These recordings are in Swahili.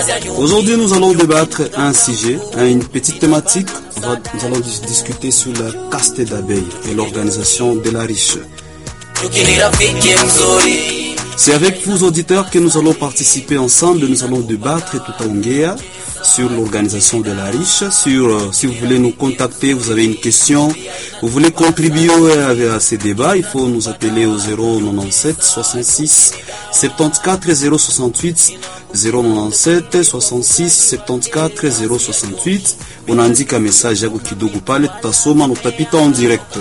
Aujourd'hui, nous allons débattre un sujet, une petite thématique. Nous allons discuter sur la caste d'abeilles et l'organisation de la riche. C'est avec vous, auditeurs, que nous allons participer ensemble. Nous allons débattre tout à Ongea sur l'organisation de la riche. Si vous voulez nous contacter, vous avez une question, vous voulez contribuer à ces débats, il faut nous appeler au 097 66 74 068 097 66 74 068. Unaandika message yako kidogo pale, tutasoma na tutapita en direct.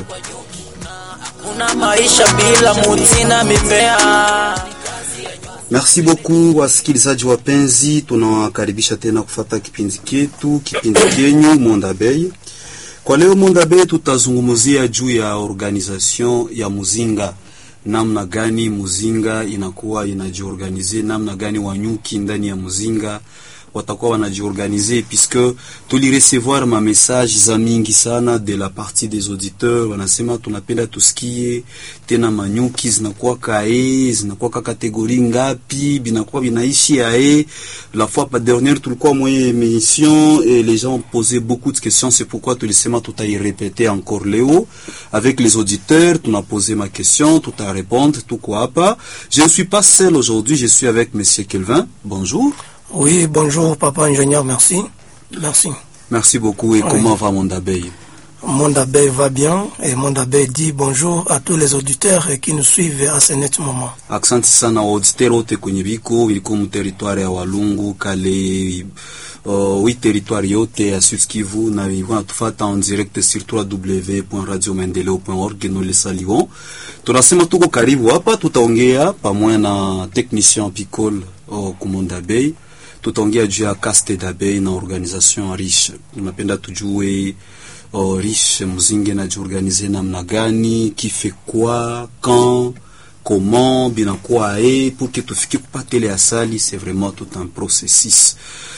Merci beaucoup wasikilizaji wapenzi, tunawakaribisha tena kufuata kipindi chetu, kipindi kenyu Monde Abeille. Kwa leo Monde Abeille tutazungumzia juu ya organisation ya muzinga. Namna gani muzinga inakuwa inajiorganize, namna gani wanyuki ndani ya muzinga watakuwa wanajiorganize, puisque tuli recevoir ma message za mingi sana de la partie des auditeurs. Wanasema tunapenda tusikie tena manyuki zinakuwa kae, zinakuwa kategori ngapi, binakuwa binaishi ae. La fois dernière tulikuwa mwenye émission et les gens posaient beaucoup de questions, c'est pourquoi tulisema tutai répéter encore leo avec les auditeurs. Tuna posé ma question, tout à répondre, tout quoi pas. Je ne suis pas seul aujourd'hui, je suis avec monsieur Kelvin. Bonjour. Oui, bonjour papa ingénieur, merci. Merci. Merci beaucoup. Et oui. Comment va Monde Abeille? Monde Abeille va bien et Monde Abeille dit bonjour à tous les auditeurs qui nous suivent à ce net moment. Asante sana auditeurs wote kwenye biko iliko mu territoire ya Walungu, Kale, oui territoire yote ya Sud Kivu na wanatufata en direct sur www.radiomaendeleo.org. Nous les saluons. Tunasema tuko karibu hapa, tutaongea pamoja na technicien Picole ku Monde Abeille. Tutaongea juu ya caste d'abeille na organisation riche. Tunapenda tujue riche muzinge na jiorganize namna gani, qui fait quoi, quand, comment, binakuwa pour que tufike kupate le asali. C'est vraiment tout un processus.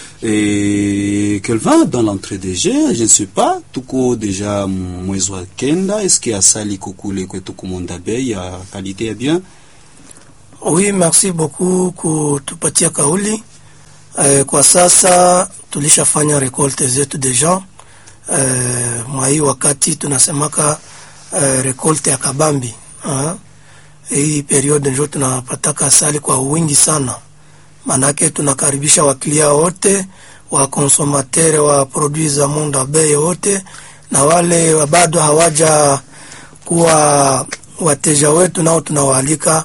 Et Kelvin, dans l'entrée des jeux, je ne sais pas, tuko déjà mwezi wa kenda, est-ce que asali kokule kwetu ku Monde Abeille ya qualité est bien? Oui, merci beaucoup kutupatia kauli. Kwa sasa tulishafanya rekolte zetu deja. Mwa hii wakati tunasemaka rekolte ya kabambi. Hii periode ndio tunapataka asali kwa wingi sana. Manake tunakaribisha waklia wote, wa consommateur wa produits za Monde Abeille wote, na wale bado hawaja kuwa wateja wetu nao tunawaalika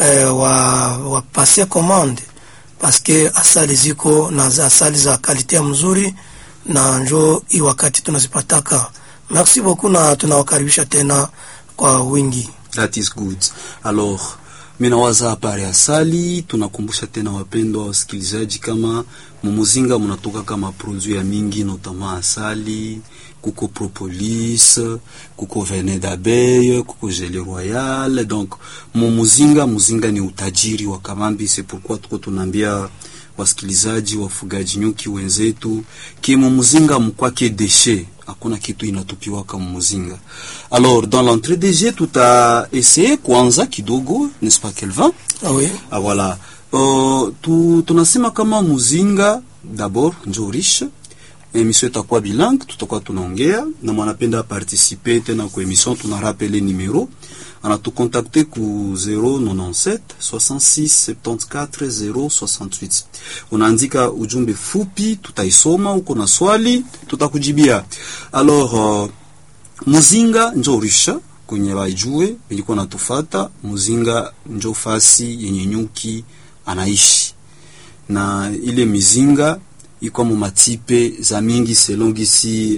wa passer commande, parce que asali ziko na asali za kalite mzuri na njo hii wakati tunazipataka. Merci beaucoup na tunawakaribisha tena kwa wingi. That is good. Alors, mina waza habari asali, tunakumbusha tena wapendwa wasikilizaji kama mumuzinga mnatoka kama produit ya mingi, notamment asali, kuko propolis, kuko venin d'abeille, kuko gelée royale. Donc muzinga ni utajiri wa kabambi. C'est pourquoi tuko tunambia wasikilizaji wafugaji nyuki wenzetu ki muzinga mkwake déchet, hakuna kitu inatupiwa kama muzinga. Alors dans l'entrée des jeux tout a essayé kwanza kidogo, n'est-ce pas Kelvin? Ah oui. Ah voilà. Tunasema kama muzinga d'abord njo riche. Émission itakuwa bilingue, tutakuwa tunaongea na mwanapenda participer tena kwa émission. Tuna rappeler numéro, anatu contacter ku 097 66 74 068. Unaandika ujumbe fupi, tutaisoma. Uko na swali tutakujibia. Alors muzinga njo riche kwenye bajue biliko natufata. Muzinga njo fasi yenye nyuki anaishi, na ile mizinga iko mu matipe za mingi selon gisi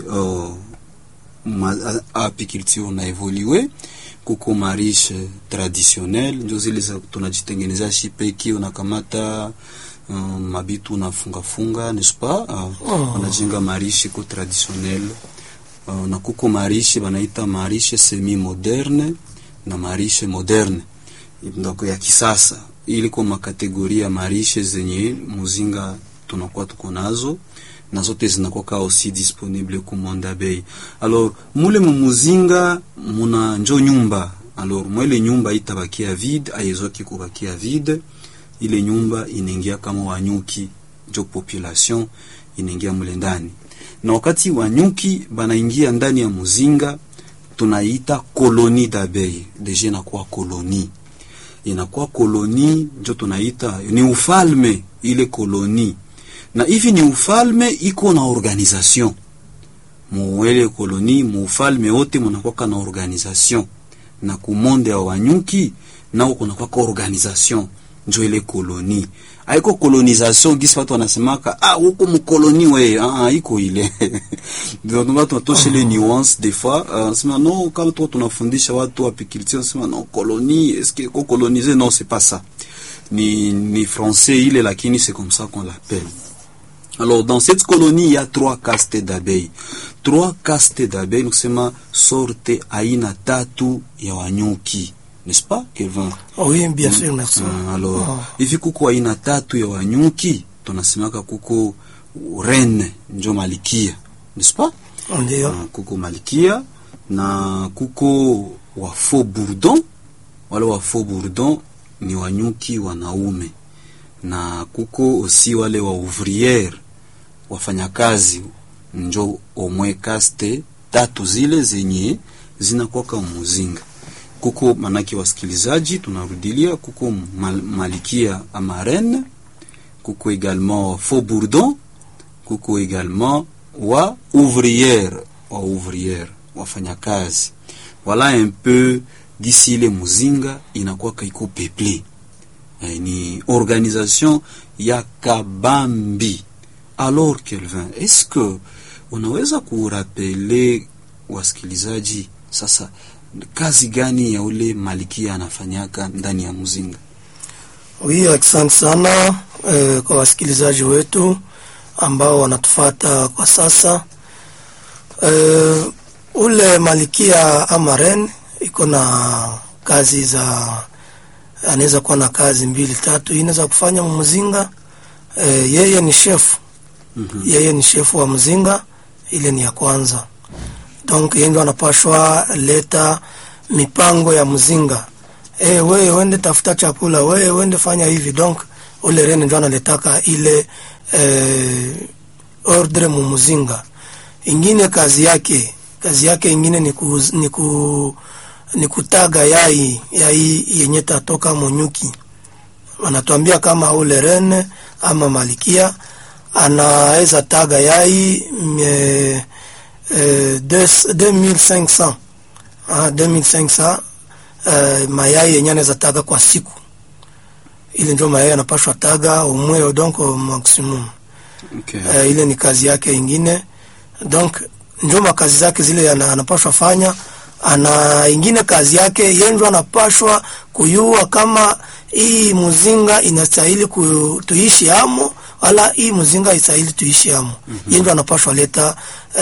apiculture na evolué. Kuko mariche traditionnel, ndio zile za tunajitengeneza shipeki, unakamata mabitu unafunga, n'est-ce pas? Unajenga mariche ko traditionnel. Na kuko mariche banaita mariche semi moderne na mariche moderne, donc ya kisasa. Ili kwa makategoria mariche zenye muzinga tunakuwa tuko nazo, na zote zinakuwa aussi disponible ku Monde Abeille. Alors mule muzinga muna njo nyumba. Alors mwele nyumba itabakia vide, ayezoki kubakia vide. Ile nyumba inaingia kama wanyuki njo population inaingia mule ndani. Na wakati wanyuki banaingia ndani ya muzinga tunaita colonie d'abeille. Deja inakuwa colonie. Inakuwa colonie njo tunaita ni ufalme ile colonie. Na hivi ni ufalme iko na organisation. Muwele colonie muufalme wote munakuwa na organisation. Na kumonde ya wanyuki na uko na kwa organisation njo ile colonie. Haiko colonisation gisi watu wanasemaka huko mkoloni we iko ile. Ndio tunatosha ile nuance des fois sema non kama tu tunafundisha watu apiculture sema non colonie est-ce que coloniser non c'est pas ça. Ni français ile lakini c'est comme ça qu'on l'appelle. Alors dans cette colonie il y a 3 castes d'abeilles. 3 castes d'abeilles nous sema sorte aina tatu ya wanyuki. N'est-ce pas, Kevin? Oui, bien sûr, merci. Alors, hivi kuko aina tatu ya wanyuki, tunasemaka kuko reine, njo malikia. N'est-ce pas? Ndio. Kuko malikia, na kuko wa faux bourdon. Wale wa faux bourdon ni wanyuki wanaume. Na kuko osi wale wa ouvrière, wafanyakazi, njo omwe kaste tatu zile zenye zinakuwa muzinga. Kuko manaki wasikilizaji tunarudilia kuko malikia ama reine, kuko également faux bourdon, kuko également wa ouvrière, wafanyakazi. Voilà un peu d'ici le muzinga inakuwa kaiko peuplé. Ni organisation ya kabambi. Alors Kelvin, est-ce que unaweza kurapele wasikilizaji sasa kazi gani ya ule malikia anafanyaka ndani ya muzinga? Oui, asante sana kwa wasikilizaji wetu ambao wanatufuata kwa sasa. Ule malikia ama reine iko na kazi za, anaweza kuwa na kazi 2 3 inaweza kufanya muzinga. Yeye ni chef. Yeye ni chef wa muzinga, ile ni ya kwanza. Donc yeye ndo anapashwa leta mipango ya muzinga. Wewe wende tafuta chakula, wewe wende fanya hivi. Donc ule reine ndo analetaka ile ordre mu muzinga. Ingine kazi yake ingine ni kutaga yai yenye tatoka monyuki. Wanatuambia kama ule reine ama malikia anaweza taga yai 2500 mayai yenye anaweza taga kwa siku. Ile ndio mayai anapashwa taga umwe donc maximum. Okay. Ile ni kazi yake ingine. Donc ndio makazi zake zile anapashwa fanya. Ana ingine kazi yake yeye ndio anapashwa kuyua kama hii muzinga inastahili tuishi amo wala hii muzinga inastahili tuishi amo. Yeye ndio anapashwa leta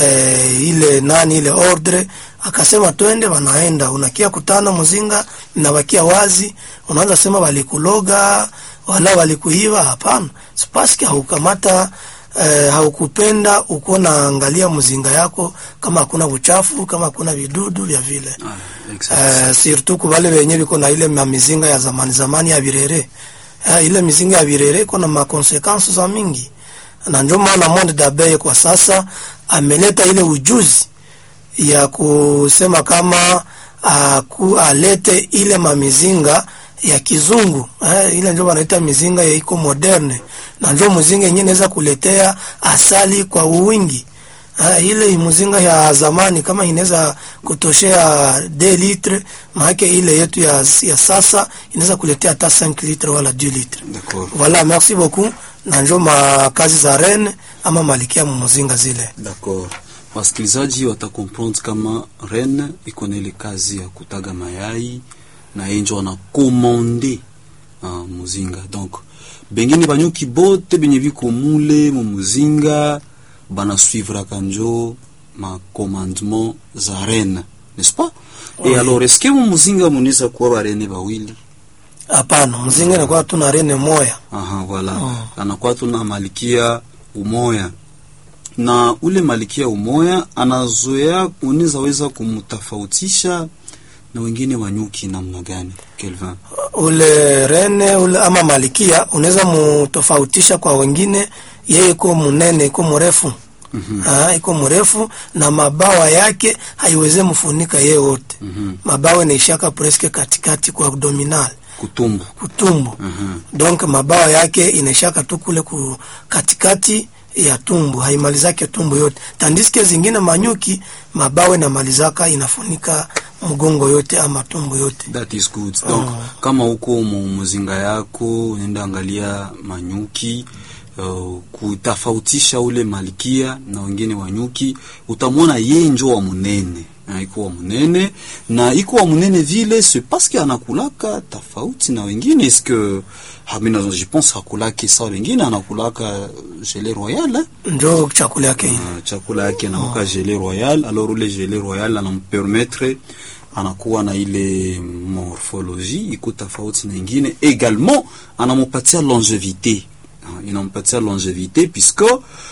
ile ordre, akasema twende, wanaenda. Unakia kutana muzinga na wakia wazi, unaanza sema walikuloga wala walikuiva. Hapana, sipaski haukamata haukupenda uko naangalia muzinga yako kama hakuna uchafu, kama hakuna vidudu vya vile. Surtout kwa wale wenyewe biko na ile mizinga ya zamani ya birere. Ile mizinga ya birere iko na makonsekansi za mingi. Na ndio maana monde d'abeille kwa sasa ameleta ile ujuzi ya kusema kama alete ile mamizinga ya kizungu. Ile ndio wanaita mizinga ya iko moderne. Na ndio muzinga yenyewe inaweza kuletea asali kwa wingi. Ile muzinga ya zamani kama inaweza kutoshea 2 litre, maana ile yetu ya sasa inaweza kuletea hata 5 litre wala 2 litre. D'accord. Voilà, merci beaucoup. Na ndio makazi za reine ama malikia muzinga zile. D'accord. Wasikilizaji watakomprendre kama reine iko na ile kazi ya kutaga mayai na enjo ana commander muzinga. Donc bengine banyuki bote benye biko mule mu muzinga bana suivre kanjo ma commandement za reine, n'est-ce pas? Oui. Et alors est-ce que mu muzinga munisa kuwa barene bawili? Hapana, muzinga ni kwa tuna reine moya. Voilà. Anakuwa tuna malikia umoya. Na ule malikia umoya anazoea unaweza kumtofautisha na wengine wanyuki namna gani, Kelvin? Ule reine ule ama malikia unaweza mtofautisha kwa wengine yeye iko munene, iko mrefu. Iko mrefu na mabawa yake haiweze mfunika yeye wote. Mabawa inaishaka presque katikati kwa abdominal, kutumbu. Donc mabawa yake inaishaka tu kule katikati ya tumbu, haimalizake tumbu yote. Tandiske zingine manyuki mabawa na malizaka inafunika mgongo yote ama tumbu yote. That is good. Donc kama uko muzinga yako unaenda angalia manyuki, kutafautisha ule malikia na wengine wanyuki, utamwona yeye njo wa munene. Iko wa munene na iko wa munene vile c'est parce que anakulaka tofauti na wengine. Est-ce que hamina je pense hakulaki sawa wengine, anakulaka gelée royale ndio chakula yake. Chakula yake na uka gelée royale. Alors ule gelée royale anampermettre anakuwa na ile morphologie iko tofauti na wengine. Également anampatia longévité. Inampatia longévité puisque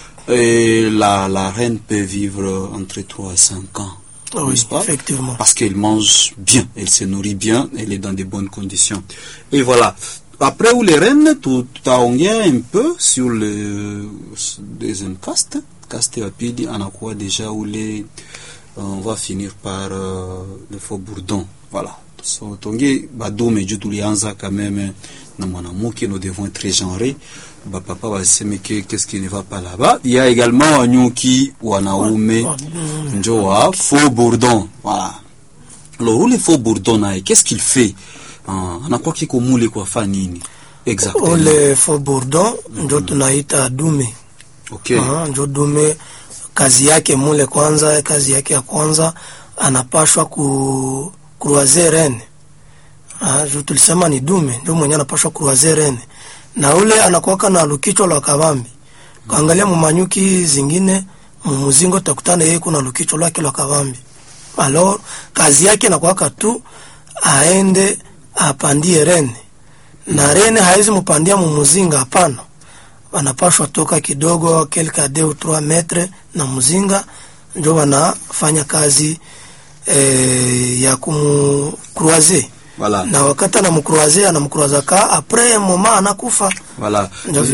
la reine peut vivre entre 3 à 5 ans. Oui, effectivement. Parce qu'elle mange bien, elle se nourrit bien, elle est dans de bonnes conditions. Et voilà. Après, où les reines, tout a ongé un peu sur le deuxième caste rapide, on a quoi déjà où les, on va finir par le faux bourdon. Voilà. So, tonge, badou, mais du lianza quand même, na mwanamuke, nous devons être très genrés. Bah, papa va se mais qu'est-ce qui ne va pas là-bas. Il y a également un nyuki ou un aoume, njoa, faux bourdon. Voilà. Alors, où les faux bourdon, qu'est-ce qu'il fait? On a quoi qui komoule kwa fanini? Exactement. Le faux bourdon, njo tunaita dume. Okay. Njo dume, kazi yake mule kwanza, kazi yake ya kwanza, anapashwa kuruaze rene. Jo tulisema ni dume, njo mwenye anapashwa kuruaze rene. Na ule anakuwaka na lukichwa la kabambi. Kaangalia mumanyuki zingine, mumuzingo takutana yeye kuna lukichwa lake la kabambi. Alors, kazi yake anakuwaka tu, aende, apandie rene. Na rene haizi mupandia mumuzinga hapana. Wanapashwa toka kidogo, kelka 2 ou 3 metre na muzinga, njo wanafanya kazi ya kumukruaze. Voilà. Na wakati anamkruaza ka après un moment anakufa. Voilà.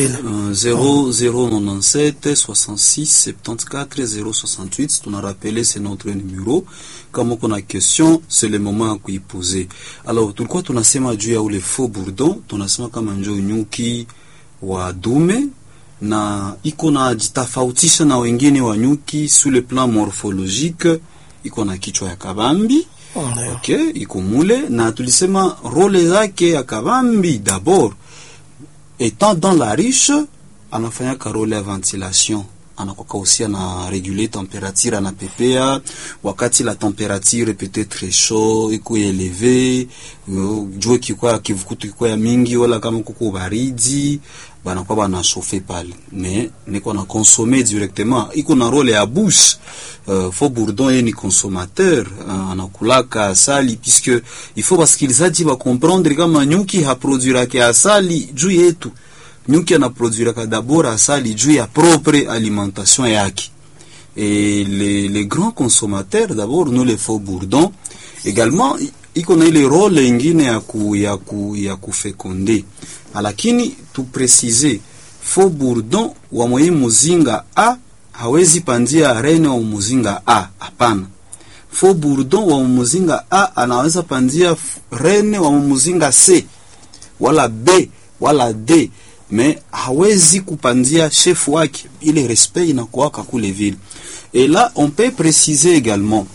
0097 66 74 068, tu nous rappelles, c'est notre numéro. Comme on a question, c'est le moment à y poser. Alors, tout quoi tu as sema juu ya ule faux bourdon, tu as sema kama njo nyuki wa dume na iko na jitafautisha na wengine wa nyuki sur le plan morphologique, iko na kichwa ya kabambi. Okay, iko mule na tulisema role zake ya kabambi d'abord étant dans la riche anafanya karole ya ventilation, anakoka aussi ana réguler température ana pepea wakati la température peut-être très chaud iko élevé jua kikwa kivukutu kikwa ya mingi wala kama kuko baridi bana kwa bana chauffer pale mais niko na consommer directement iko na role ya bouche. Faux bourdon est ni consommateur anakulaka asali puisque il faut parce qu'ils a dit va comprendre kama nyuki ha produira ke asali juu yetu. Nyuki anaproduira d'abord asali juu ya propre alimentation yake. Et les grands consommateurs d'abord nous les faux bourdons également iko na ile role ingine ya kufekonde. Lakini tu préciser faux bourdon wa mwenye muzinga a hawezi pandia rene wa muzinga a, hapana. Faux bourdon wa muzinga a anaweza pandia rene wa muzinga C wala B wala D, mais hawezi kupandia chef wake. Ile respect inakuwa kule vile. Et là on peut préciser également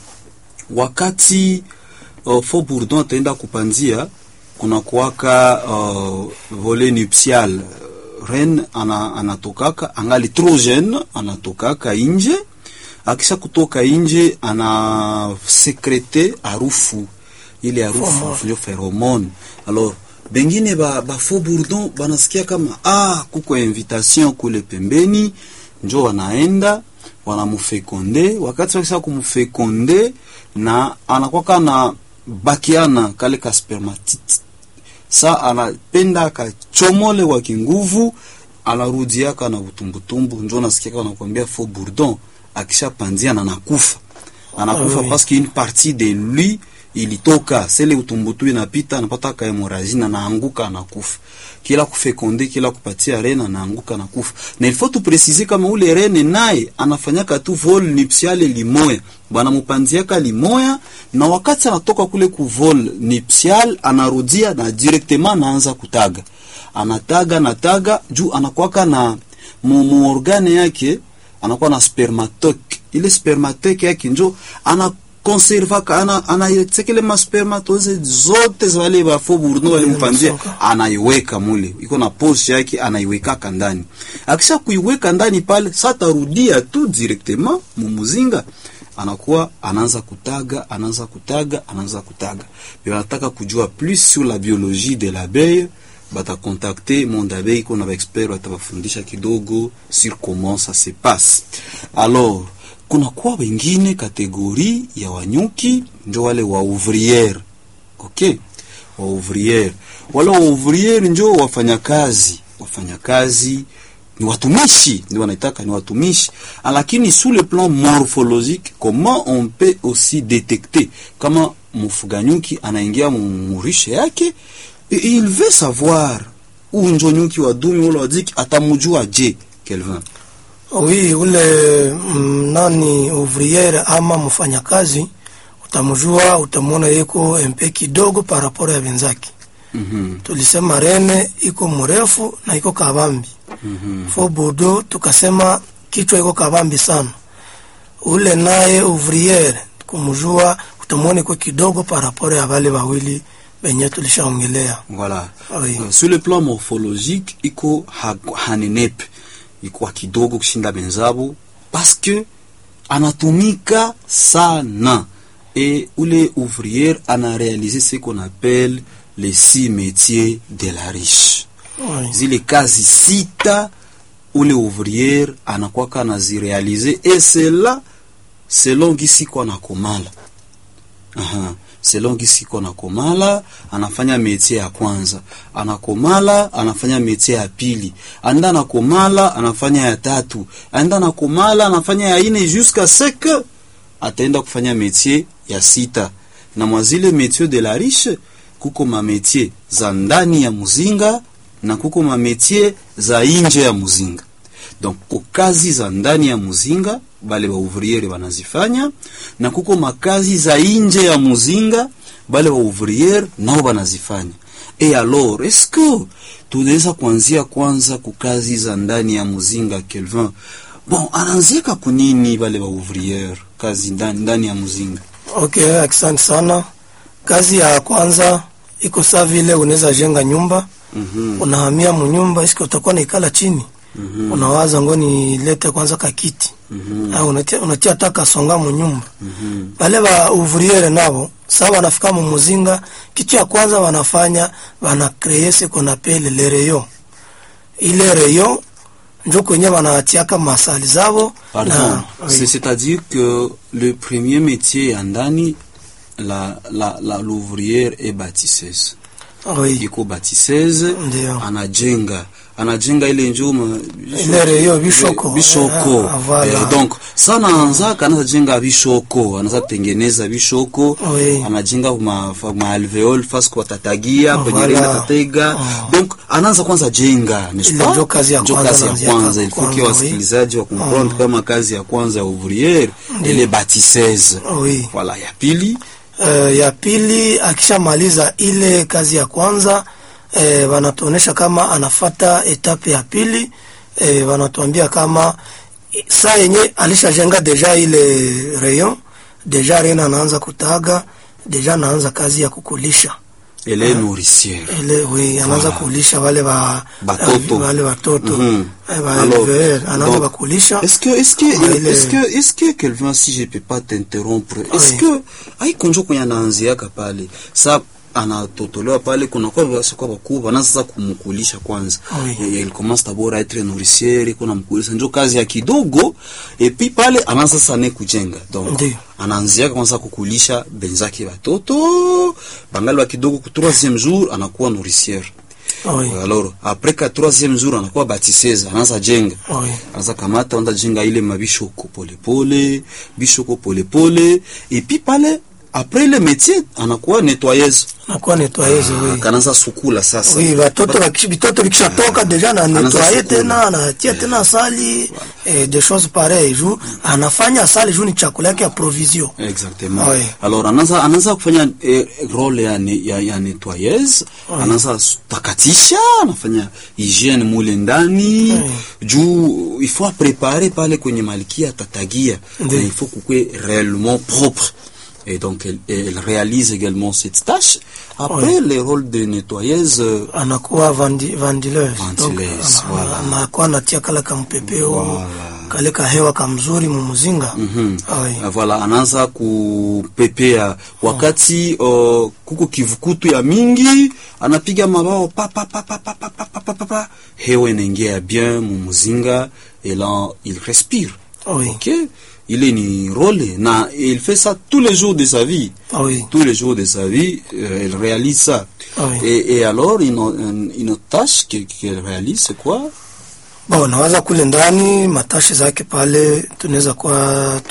wakati faux bourdon ataenda kupandia kuna kuwaka volet nuptial. Reine anatokaka angali trop jeune, anatokaka inje, akisha kutoka inje ana secrete harufu ile harufu ndio pheromone. Alors bengine ba faux bourdon banasikia kama kuko invitation kule pembeni, njo wanaenda wanamufekonde. Wakati wakisha kumufekonde na anakuwa na bakiana kale ka spermatite, sa anapenda akachomole wa kinguvu, anarudiaka na utumbutumbu, njo nasikia kama nakwambia faux bourdon akisha pandia na nakufa. Anakufa parce qu'une partie de lui ilitoka sele utumbutu inapita, anapata ka hemorrhagie na naanguka na kufa. Kila kufekonde, kila kupatia rene naanguka na kufa. Na il faut tu préciser kama ule rene naye anafanyaka tu vol nuptial limoya, bana mupanziaka limoya, na wakati anatoka kule ku vol nuptial anarudia na directement anaanza kutaga, anataga nataga juu anakuwaka na mu organe yake, anakuwa na spermatoke. Ile spermatoke yake njo ana conserva ana yekele ma spermatose zote za wale ba foburno wale mpanzia, anaiweka mule, iko na poche yake, anaiweka ndani. Akisha kuiweka ndani pale, sasa tarudia tu directement mumuzinga, anakuwa anaanza kutaga. Bila nataka kujua plus sur la biologie de l'abeille, bata contacter Monde Abeille, qu'on a expert watafundisha kidogo sur comment ça se passe. Alors kuna kwa wengine kategori ya wanyuki, njo wale wa ouvrière. Okay, wa ouvrière. Wale wa ouvrière njo wafanyakazi ni watumishi, ndio wanaitaka ni watumishi. Lakini sous le plan morphologique, comment on peut aussi détecter kama mfuganyuki anaingia murishe yake, il veut savoir où njo nyuki wa dumi wala wadiki atamujua je Kelvin? Oui, ule nani ouvrière ama mfanyakazi utamjua, utamwona yeko mpe kidogo par rapport ya wenzake. Tulisema rene iko mrefu na iko kabambi. Fo bodo tukasema kichwa iko kabambi sana. Ule naye ouvrière kumjua utamwona iko kidogo par rapport ya wale wawili benye tulishaongelea. Voilà. Oui. Sur le plan morphologique iko hanenepe, iko kidogo kushinda benzabu parce que anatumika sana, et ule ouvrière ana réalisé ce qu'on appelle les 6 métiers de la riche. Oui. Zile kazi sita ule ouvrière anakuwa kana zirealize, et cela selon gisi kwa nakomala. Selon gisi kwa nakomala anafanya métier ya kwanza, anakomala anafanya métier ya pili, anda anakomala anafanya ya tatu, anda anakomala anafanya ya ine jusqu'à ce que ataenda kufanya métier ya sita. Na mwazile métier de la riche kuko ma métier za ndani ya muzinga na kuko ma métier za nje ya muzinga. Donc kazi za ndani ya muzinga bale wa ouvrière banazifanya, na kuko makazi za nje ya muzinga bale wa ouvrière nao banazifanya. Et alors est-ce que tunaweza kuanzia kwanza kukazi za ndani ya muzinga Kelvin? Bon, anaanzika kunini bale wa ouvrière kazi ndani ya muzinga? Okay, asante sana. Kazi ya kwanza iko sawa vile unaweza jenga nyumba. Unahamia munyumba, isiko utakuwa naikala chini. Unawaza ngoni lete kwanza kakiti. Au unatia taka songa munyumba. Bale ba ouvrière nabo sawa wanafika mu muzinga, kitu ya kwanza wanafanya wana créer ce qu'on appelle les rayons. Ile rayon ndio kwenye wanatiaka masali zao. Pardon, c'est-à-dire que le premier métier andani l'ouvrière est bâtisseuse. Oui. Iko bâtisseuse, anajenga ile njuma ile reyo bishoko. Donc ça anaanza kana jenga bishoko, anaanza tengeneza bishoko, anajenga ma alveole face kwa tatagia kwenye ile tatega. Donc anaanza kwanza jenga, n'est-ce pas? Ndio kazi ya kwanza. Il faut que wasikilizaji wa comprendre kama kazi ya kwanza ya ouvrière ile bâtisseuse. Voilà, ya pili akishamaliza ile kazi ya kwanza, wanatuonesha kama anafata etape ya pili. Wanatuambia kama saa yenye alishajenga deja ile rayon, deja rena anaanza kutaga, deja anaanza kazi ya kukulisha. Ele nourricière. Anaanza kulisha wale watoto. Anaanza bakulisha. Est-ce que Kelvin, si je peux pas t'interrompre, est-ce que konjo kunya naanziaka pale sa anatotolewa pale kuna kwa soko bakubwa na sasa kumkulisha kwanza. Il commence d'abord à être nourricière, kuna mkulisha ndio kazi ya kidogo, et puis pale anaanza sana kujenga. Donc anaanzia kwanza kukulisha benzake watoto, bangali wa kidogo ku 3e jour anakuwa nourricière. Alors après 4e jour anakuwa bâtisseuse, anaanza jenga. Anaanza kamata onda jenga ile mabishoko pole pole, et puis pale après le métier anakuwa nettoyeuse. Anakuwa nettoyeuse, oui. Kanaanza sukula sasa. Oui, bitoto vikishatoka deja na nettoyer tena, anatia tena sali des choses pareilles. Juu anafanya sali juu ni chakula yake ya provision. Exactement. Oui. Alors anaanza kufanya role ya nettoyeuse, anaanza takatisha, anafanya hygiene mule ndani. Juu il faut préparer pale kwenye malkia tatagia. Il faut kukue réellement propre. Et donc elle réalise également cette tâche. Après le rôle de nettoyeuse, anakuwa vendileuse. Donc voilà. Anakuwa natia kala kampepeo, kale ka hewa kamzuri mumuzinga. Voilà, anaanza kupepea wakati kuko kivukutu ya mingi, anapiga mabao pa hewa inaingia bien mumuzinga et là il respire. OK? Il est ni rôle, et il fait ça tous les jours de sa vie. Tous les jours de sa vie, elle réalise ça. Et alors, une tâche qu'elle réalise, c'est quoi? Bon, nawaza kule ndani, matashi zake pale, tunaweza kwa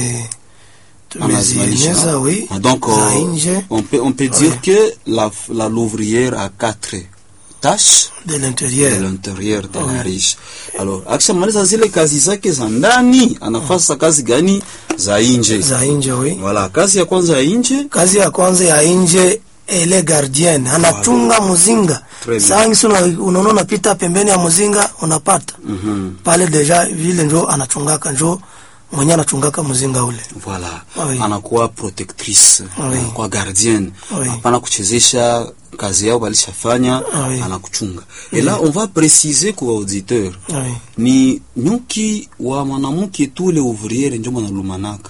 tumezieleza, oui. Donc, on peut dire que l'ouvrière a 4 tâches de l'intérieur de la riche. Alors akishamaliza zile kazi zake za ndani, anafanya kazi gani za nje? Oui. Voilà, kazi ya kwanza ya nje. Kazi ya kwanza ya nje, ele gardien anachunga muzinga. Sasa unaona unapita pembeni ya muzinga unapata. Pale deja vile ndio anachungaka, ndio mwenye anachungaka muzinga ule. Voilà. Anakuwa protectrice, anakuwa gardienne. Hapana kuchezesha kazi yao balishafanya, anakuchunga. Et là on va préciser kwa auditeur. Ni nyuki wa mwanamke tu le ouvrière ndio manalumanaka.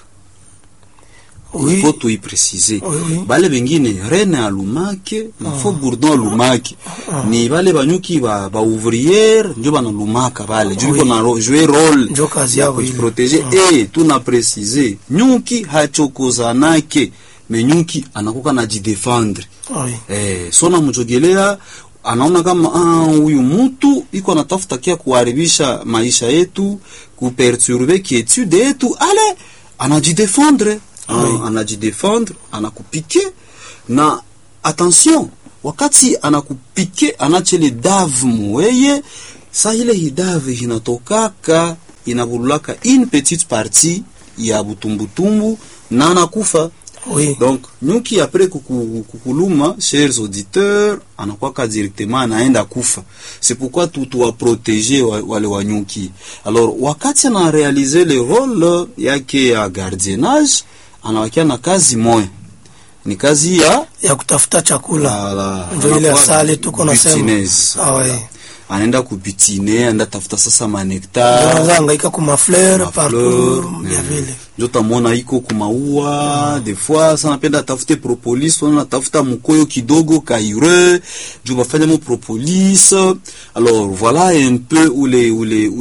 Il faut tout y préciser. Bale bengine reine alumake, na fo bourdon alumake. Ni bale banyuki ba ouvrière ndio banalumaka bale. Ndio na jouer rôle ndio kazi yao protéger. Et tout na préciser. Nyuki hachokozanake, mais nyuki anakuka na jidefendre. Sona mjogelea anaona kama huyu mtu iko anatafuta kia kuharibisha maisha yetu, kuperturber quiétude yetu, ale anajidefendre. Anajidefendre, anakupike. Na attention, wakati anakupike anachele davu mweye, sa ile hidavu hinatokaka, inabululaka une petite partie ya butumbutumbu na anakufa. Donc nyuki après kukuluma, chers auditeurs, anakuwa directement anaenda kufa. C'est pourquoi tout doit protéger wale wanyuki. Alors wakati ana réaliser le rôle yake ya gardiennage, anawakia na kazi moja. Ni kazi ya kutafuta chakula. Ndio ile asali tuko nasema. Anaenda kubitine, anaenda tafuta sasa manektar. Anaanza hangaika kuma fleur partout ya vile. Ndio tamona iko kumaua, des fois sana penda tafute propolis, wana tafuta mkoyo kidogo kaire, ndio bafanya mo propolis. Alors voilà un peu où les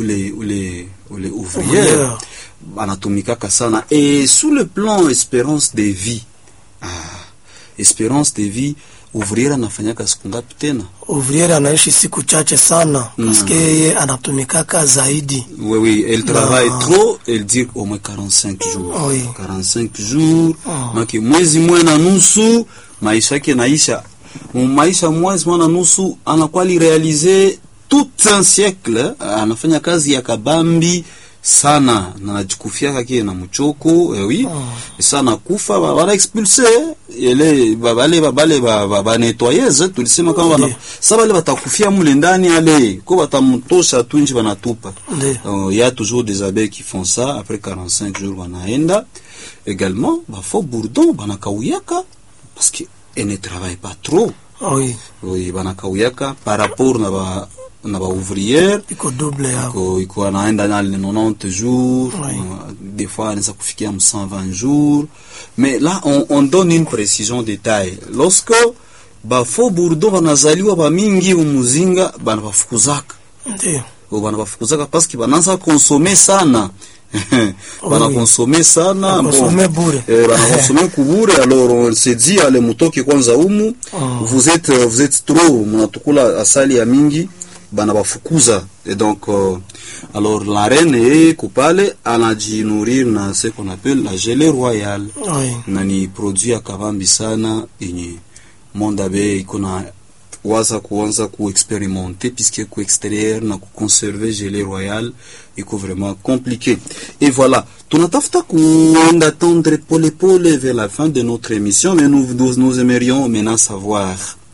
ouvriers anatumikaka sana. Et sous le plan espérance de vie, espérance de vie, ouvrier anafanyaka siku ngapi tena? Ouvrier anaishi siku chache sana, parce que yeye anatumikaka zaidi. Oui, elle travaille trop, elle dit au moins 45 jours. 45 jours, donc mwezi mmoja na nusu maisha yake naisha. Maisha mwezi mmoja na nusu anakuwa li réaliser tout un siècle, anafanya kazi ya kabambi sana, na najikufia kake na mchoko. Oui, sana kufa bana expulser ele baba nettoyeuse, tulisema kama bana sasa bale batakufia mule ndani, ale ko batamtosha tunji banatupa. Il y a toujours des abeilles qui font ça, après 45 jours banaenda. Également faux bourdon banakauyaka parce que elle ne travaille pas trop. Oui, banakauyaka par rapport na ba ouvrière iko double yao, iko anaenda na 90 jours, des fois anaweza kufikia 120 jours. Mais là on donne une précision détail. Lorsque faux bourdon banazaliwa ba mingi umuzinga banabafukuzaka. Banabafukuzaka parce que bananza consommer sana. Consommer sana, consommer bure. Consommer kubure. Alors on se dit ale mutoke kwanza umu, vous êtes trop, mnatukula asali ya mingi, bana bafukuza. Et donc alors la reine est kupale anajinourir na ce qu'on appelle la gelée royale. Oui. Na ni produit akavambi sana yenye Monde Abeille iko na waza kuanza kuexperimenter puisque ku extérieur na kuconserver gelée royale iko vraiment compliqué. Et voilà, tunatafuta kuenda tendre pole pole vers la fin de notre émission, mais nous aimerions maintenant savoir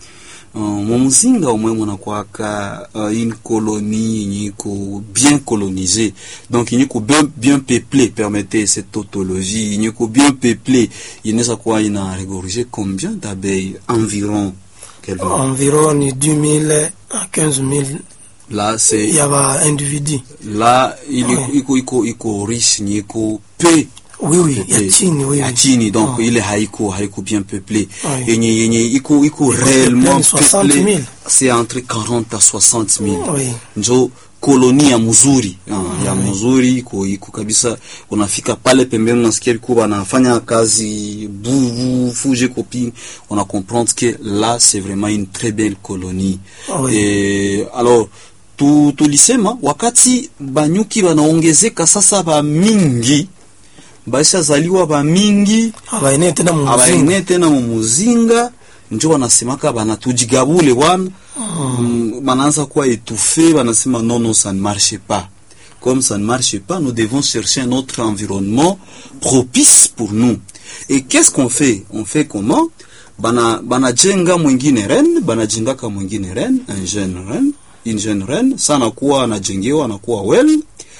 Mumuzinga au moins munakwaka une colonie nyiko bien colonisée, donc nyiko bien peuplé, permettez cette tautologie, nyiko bien peuplé, il n'est quoi il a régorgé combien d'abeilles environ? Environ 10 000 à 15 000. Là c'est il y a individu. Là il iko riche nyiko peu. Oui, Yachini, oui. Yachini, donc il est haïko bien peuplé. Yenye iko réellement peuplé. C'est entre 40 à 60 000. Oui. Njo colonie ya mzuri. Ya mzuri iko kabisa, unafika pale pembeni unasikia biko banafanya kazi bubu fuje copine, on a comprendre que là c'est vraiment une très belle colonie. Et alors tulisema wakati banyuki banaongezeka sasa ba mingi baisha zaliwa ba mingi abaine tena mumuzinga, njo wanasemaka banatujigabule wana banaanza kuwa étouffé, banasema non ça ne marche pas. Comme ça ne marche pas, nous devons chercher un autre environnement propice pour nous. Et qu'est-ce qu'on fait? On fait comment? Banajenga mwingine reine, banajengaka mwingine reine, une jeune reine, ça anakuwa anajengewa, anakuwa well.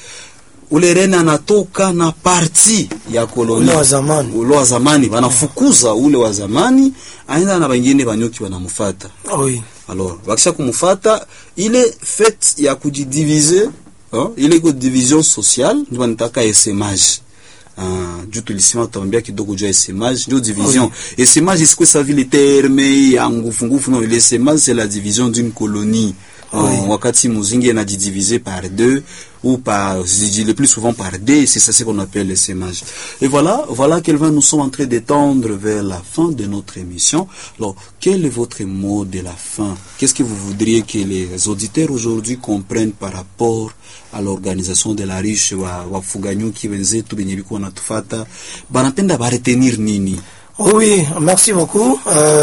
Ule rene anatoka na parti ya koloni ule wa zamani wanafukuza ule wa zamani, aenda na wengine banyuki wanamfuata. Oui. Alors wakisha kumfuata, ile fait ya kujidiviser, ile ko division sociale ndio wanataka esemage. Juu tulisema tuambia kidogo juu esemage ndio division. Esemage isiko sa vile terme ya ngufungufu, non, esemage c'est la division d'une colonie. Wakati muzingi na divisé par deux ou par, le plus souvent par deux, c'est ça ce qu'on appelle le sémage. Et voilà Kelvin, nous sommes en train d'étendre vers la fin de notre émission. Alors, quel est votre mot de la fin? Qu'est-ce que vous voudriez que les auditeurs aujourd'hui comprennent par rapport à l'organisation de la riche wa Fuganyuki wenzetu benye biko wanatufata, banapenda ba retenir nini? Oui, merci beaucoup.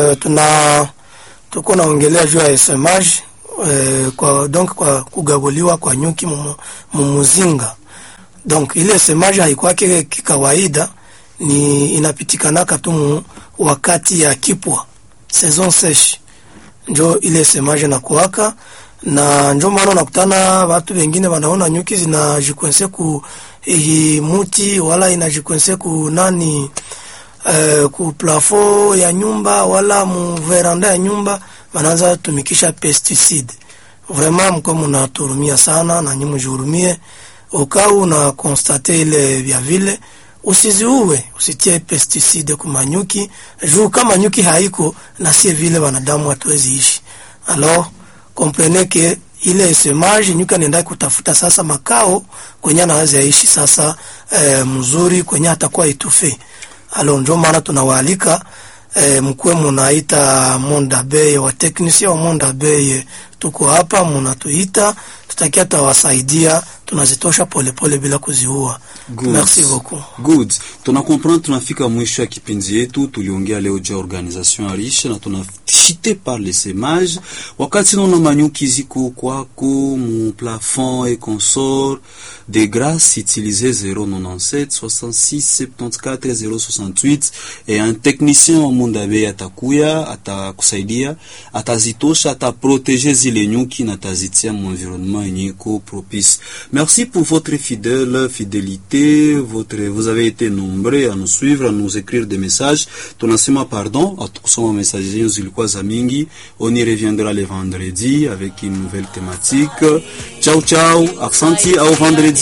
Tuko naongelea juu ya sémage. Kwa kugaboliwa kwa nyuki mumuzinga. Donc ile semaji haikuwa kikawaida, ni inapitikanaka tu wakati ya kipwa, saison sèche. Njo ile semaji na kuwaka, na njo maana nakutana watu wengine wanaona nyuki zinajikwense ku muti, wala inajikwense ku nani ku plafond ya nyumba, wala mu veranda ya nyumba, wanaanza tumikisha pesticide. Vraiment mko mnaturumia sana, na nyinyi mjurumie. Ukau na constate ile vya vile, usiziuwe, usitie pesticide kwa nyuki. Juu kama nyuki haiko, na si vile wanadamu hatuwezi ishi. Alors comprenez que ile semage nyuki anaenda kutafuta sasa makao kwenye anaweza ishi sasa mzuri, kwenye atakuwa itufe. Alors ndio maana tunawaalika mkwe munaita Monde Abeille, wa technicien wa Monde Abeille tuko hapa, munatuita, tutakia tawasaidia, tunazitosha pole pole bila kuziua. Merci beaucoup. Good. Tunakomprendre, tunafika mwisho ya kipindi yetu. Tuliongea leo juu organisation ya riche na tunashite par les sémages. Wakati nona manyuki ziko kwako mu plafond et consort, de grâce utilisez 097 66 74 068 et un technicien wa Monde Abeille atakuya, atakusaidia, atazitosha, ataprotéger zile nyuki na tazitia mu environnement nyiko propice. Merci pour votre fidélité, vous avez été nombreux à nous suivre, à nous écrire des messages. Tunasema pardon, à tous nos messages zilikuwa za mingi. On y reviendra le vendredi avec une nouvelle thématique. Ciao ciao, aksanti, au vendredi.